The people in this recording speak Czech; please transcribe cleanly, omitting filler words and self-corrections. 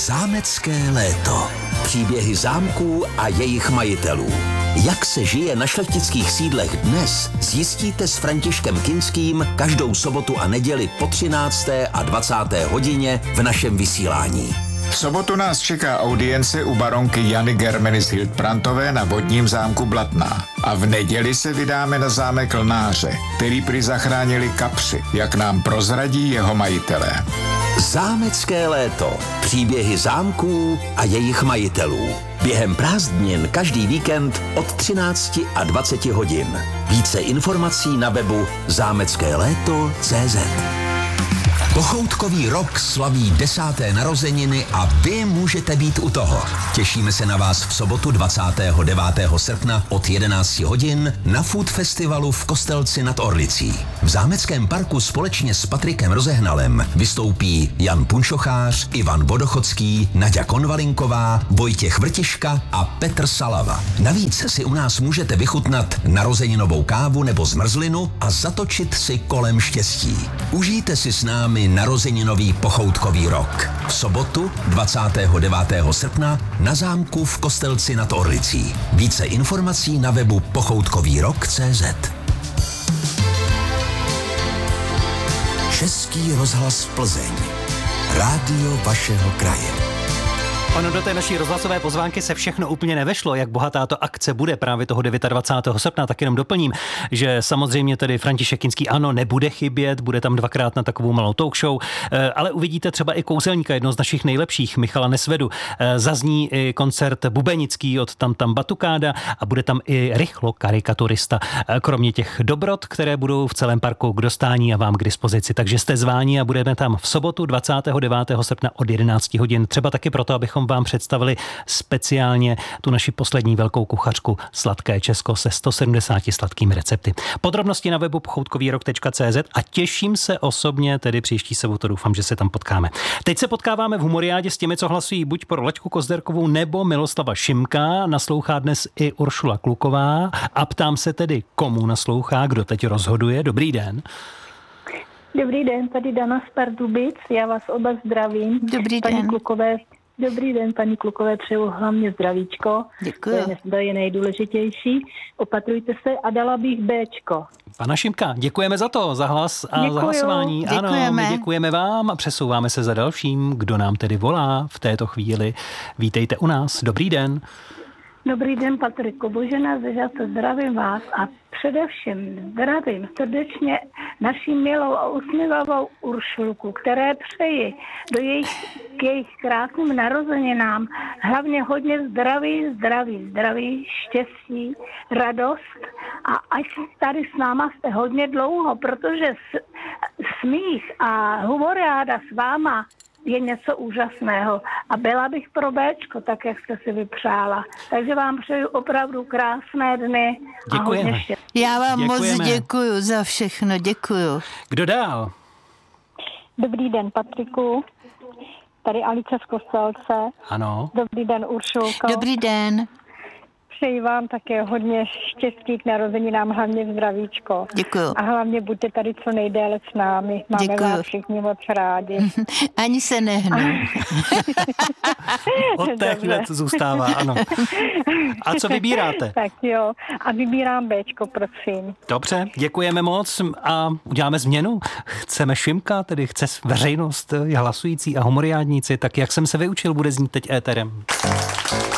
Zámecké léto. Příběhy zámků a jejich majitelů. Jak se žije na šlechtických sídlech dnes, zjistíte s Františkem Kinským každou sobotu a neděli po 13. a 20. hodině v našem vysílání. V sobotu nás čeká audience u baronky Jany Germenis Hildbrandtové na vodním zámku Blatná. A v neděli se vydáme na zámek Lnáře, který prý zachránili kapři, jak nám prozradí jeho majitelé. Zámecké léto. Příběhy zámků a jejich majitelů. Během prázdnin každý víkend od 13 a 20 hodin. Více informací na webu zámeckéléto.cz. Pochoutkový rok slaví 10. narozeniny a vy můžete být u toho. Těšíme se na vás v sobotu 29. srpna od 11 hodin na Food Festivalu v Kostelci nad Orlicí. V Zámeckém parku společně s Patrikem Rozehnalem vystoupí Jan Punšochář, Ivan Vodochodský, Naďa Konvalinková, Vojtěch Vrtiška a Petr Salava. Navíc si u nás můžete vychutnat narozeninovou kávu nebo zmrzlinu a zatočit si kolem štěstí. Užijte si s námi narozeninový pochoutkový rok. V sobotu 29. srpna na zámku v Kostelci nad Orlicí. Více informací na webu pochoutkovýrok.cz. Český rozhlas Plzeň. Rádio vašeho kraje. Ono do té naší rozhlasové pozvánky se všechno úplně nevešlo, jak bohatá to akce bude právě toho 29. srpna, tak jenom doplním, že samozřejmě tedy František Kinský ano, nebude chybět, bude tam dvakrát na takovou malou talk show, ale uvidíte třeba i kouzelníka, jedno z našich nejlepších, Michala Nesvedu. Zazní i koncert bubenický od Tam Batukáda a bude tam i Rychlo karikaturista. Kromě těch dobrot, které budou v celém parku k dostání a vám k dispozici. Takže jste zváni a budeme tam v sobotu 29. srpna od 11 hodin. Třeba taky proto, abychom vám představili speciálně tu naši poslední velkou kuchařku Sladké Česko se 170 sladkými recepty. Podrobnosti na webu pochoutkovýrok.cz a těším se osobně, tedy příští sobotu, doufám, že se tam potkáme. Teď se potkáváme v Humoriádě s těmi, co hlasují buď pro Laďku Kozderkovou nebo Miloslava Šimka. Naslouchá dnes i Uršula Kluková a ptám se tedy, komu naslouchá, kdo teď rozhoduje. Dobrý den. Dobrý den, tady Dana z Pardubic, já vás oba zdravím. Dobrý paní den. Klukové, dobrý den, paní Klukové, přeju hlavně zdravíčko. Děkuji. To je nejdůležitější. Opatrujte se a dala bych Bčko. Pana Šimka, děkujeme za to, za hlas a Děkuju. za hlasování. Děkujeme. Ano, my děkujeme vám a přesouváme se za dalším, kdo nám tedy volá v této chvíli. Vítejte u nás, dobrý den. Dobrý den, Patriku, Božena Zežace, zdravím vás a především zdravím srdečně naši milou a usměvavou Uršulku, které přeji k jejich krásným narozeninám hlavně hodně zdraví, štěstí, radost a ať tady s náma jste hodně dlouho, protože smích a humoriáda s váma je něco úžasného. A byla bych pro Béčko, tak jak jste si vypřála. Takže vám přeju opravdu krásné dny. Děkujeme. A hodně štěstí. Já vám Děkujeme. moc děkuju za všechno, děkuju. Kdo dál? Dobrý den, Patriku. Tady Alice z Kostelce. Ano. Dobrý den, Uršulko. Dobrý den. Přeji vám také hodně štěstí k narozeninám, hlavně zdravíčko. Děkuju. A hlavně buďte tady co nejdéle s námi. Máme Děkuju. vás všichni moc rádi. Ani se nehnu. Od té chvíle to zůstává, ano. A co vybíráte? Tak jo, a vybírám Bčko, prosím. Dobře, děkujeme moc a uděláme změnu. Chceme Šimka, tedy chce veřejnost, hlasující a humoriádníci, tak jak jsem se vyučil, bude znít teď éterem.